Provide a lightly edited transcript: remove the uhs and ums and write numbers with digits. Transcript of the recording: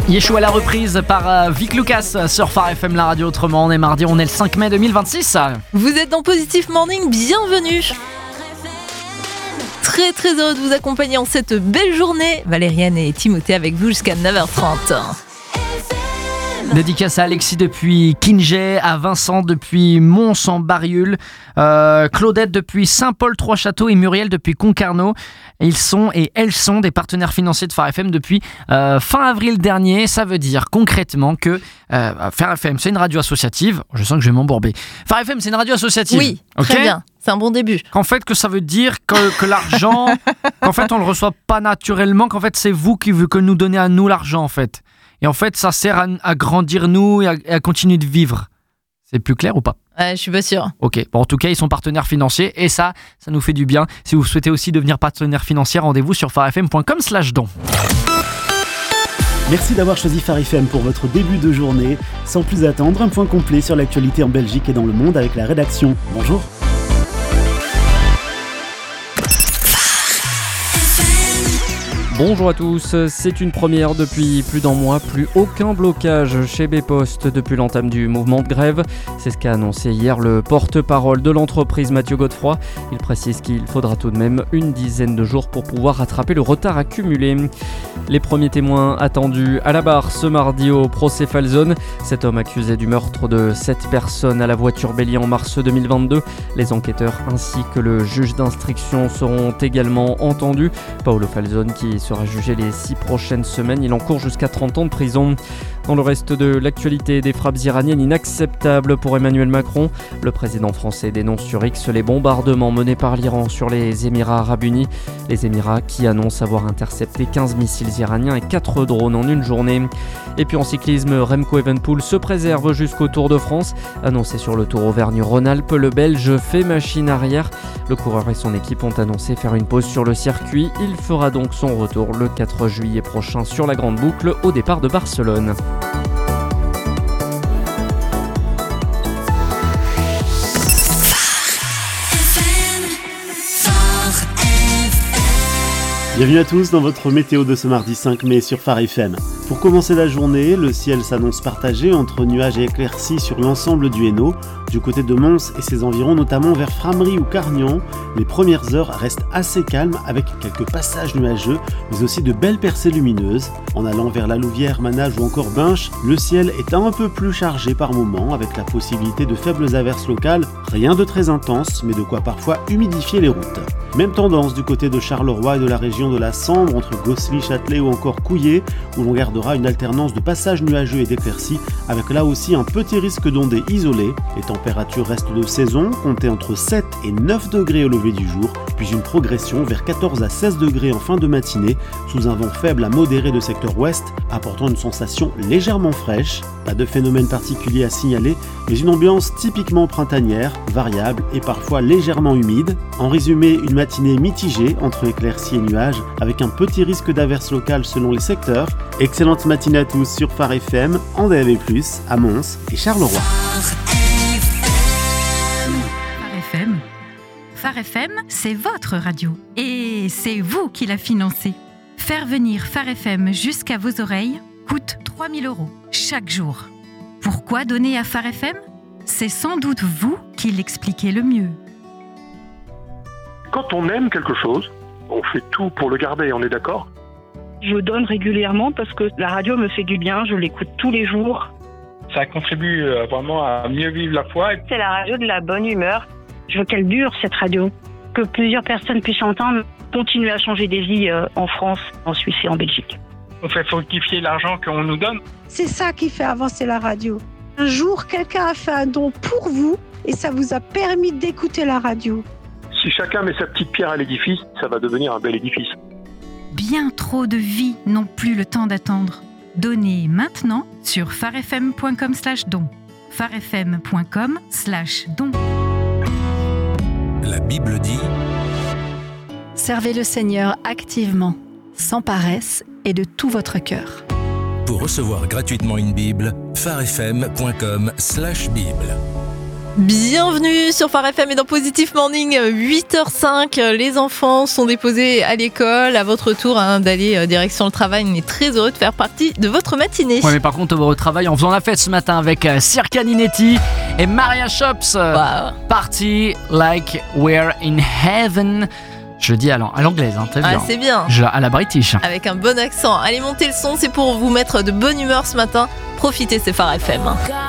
Yeshua à la reprise par Vic Lucas sur Phare FM, la radio autrement. On est mardi, on est le 5 mai 2026. Vous êtes dans Positive Morning, bienvenue. Très très heureux de vous accompagner en cette belle journée. Valériane et Timothée avec vous jusqu'à 9h30. Dédicace à Alexis depuis Kinget, à Vincent depuis Mons-en-Bariul, Claudette depuis Saint-Paul-Trois-Châteaux et Muriel depuis Concarneau. Ils sont et elles sont des partenaires financiers de Phare FM depuis fin avril dernier. Ça veut dire concrètement que Phare FM, c'est une radio associative. Je sens que je vais m'embourber. Phare FM, c'est une radio associative. Oui, okay, très bien. C'est un bon début. En fait, que ça veut dire que l'argent, qu'en fait, on le reçoit pas naturellement, qu'en fait, c'est vous qui que nous donnez à nous l'argent, en fait. Et en fait, ça sert à grandir nous et à continuer de vivre. C'est plus clair ou pas ? Je suis pas sûre. Ok, bon, en tout cas, ils sont partenaires financiers et ça nous fait du bien. Si vous souhaitez aussi devenir partenaire financier, rendez-vous sur pharefm.com/don. Merci d'avoir choisi Phare FM pour votre début de journée. Sans plus attendre, un point complet sur l'actualité en Belgique et dans le monde avec la rédaction. Bonjour. Bonjour à tous, c'est une première depuis plus d'un mois, plus aucun blocage chez Bpost depuis l'entame du mouvement de grève. C'est ce qu'a annoncé hier le porte-parole de l'entreprise Mathieu Godefroy. Il précise qu'il faudra tout de même une dizaine de jours pour pouvoir rattraper le retard accumulé. Les premiers témoins attendus à la barre ce mardi au procès Falzone. Cet homme accusé du meurtre de 7 personnes à la voiture bélier en mars 2022. Les enquêteurs ainsi que le juge d'instruction seront également entendus. Paolo Falzone qui sera jugé les 6 prochaines semaines. Il encourt jusqu'à 30 ans de prison. Dans le reste de l'actualité, des frappes iraniennes inacceptables pour Emmanuel Macron. Le président français dénonce sur X les bombardements menés par l'Iran sur les Émirats arabes unis. Les Émirats qui annoncent avoir intercepté 15 missiles iraniens et 4 drones en une journée. Et puis en cyclisme, Remco Evenepoel se préserve jusqu'au Tour de France. Annoncé sur le Tour Auvergne-Rhône-Alpes, le Belge fait machine arrière. Le coureur et son équipe ont annoncé faire une pause sur le circuit. Il fera donc son retour le 4 juillet prochain sur la Grande Boucle au départ de Barcelone. Bienvenue à tous dans votre météo de ce mardi 5 mai sur Phare FM. Pour commencer la journée, le ciel s'annonce partagé entre nuages et éclaircies sur l'ensemble du Hainaut. Du côté de Mons et ses environs, notamment vers Frameries ou Cargnan, les premières heures restent assez calmes avec quelques passages nuageux, mais aussi de belles percées lumineuses. En allant vers la Louvière, Manage ou encore Binche, le ciel est un peu plus chargé par moments, avec la possibilité de faibles averses locales, rien de très intense, mais de quoi parfois humidifier les routes. Même tendance du côté de Charleroi et de la région de la Sambre, entre Gosselies, Châtelet ou encore Couillé, où l'on gardera une alternance de passages nuageux et d'éclaircies, avec là aussi un petit risque d'ondées isolées. Les températures restent de saison, comptées entre 7 et 9 degrés au lever du jour, puis une progression vers 14 à 16 degrés en fin de matinée, sous un vent faible à modéré de secteur ouest, apportant une sensation légèrement fraîche. Pas de phénomène particulier à signaler, mais une ambiance typiquement printanière, variable et parfois légèrement humide. En résumé, une matinée mitigée entre éclaircies et nuages, avec un petit risque d'averses locales selon les secteurs. Excellente matinée à tous sur Phare FM, en DAB+, à Mons et Charleroi. Phare FM, c'est votre radio. Et c'est vous qui la financez. Faire venir Phare FM jusqu'à vos oreilles coûte 3 000 € chaque jour. Pourquoi donner à Phare FM ? C'est sans doute vous qui l'expliquez le mieux. Quand on aime quelque chose, on fait tout pour le garder, on est d'accord ? Je donne régulièrement parce que la radio me fait du bien, je l'écoute tous les jours. Ça contribue vraiment à mieux vivre la foi. C'est la radio de la bonne humeur. Je veux qu'elle dure, cette radio. Que plusieurs personnes puissent entendre, continuer à changer des vies en France, en Suisse et en Belgique. On fait fructifier l'argent qu'on nous donne. C'est ça qui fait avancer la radio. Un jour, quelqu'un a fait un don pour vous et ça vous a permis d'écouter la radio. Si chacun met sa petite pierre à l'édifice, ça va devenir un bel édifice. Bien trop de vies n'ont plus le temps d'attendre. Donnez maintenant sur pharefm.com/don. pharefm.com/don. La Bible dit: servez le Seigneur activement, sans paresse et de tout votre cœur. Pour recevoir gratuitement une Bible, pharefm.com/bible. Bienvenue sur Phare FM et dans Positive Morning, 8h05. Les enfants sont déposés à l'école. À votre tour d'aller direction le travail. On est très heureux de faire partie de votre matinée. Ouais, mais par contre, au travail, en faisant la fête ce matin avec Circa Ninetti et Maria Shops. Party like we're in heaven. Je dis à l'anglaise, t'as vu, c'est bien. À la British. Avec un bon accent. Allez, montez le son, c'est pour vous mettre de bonne humeur ce matin. Profitez, c'est Phare FM.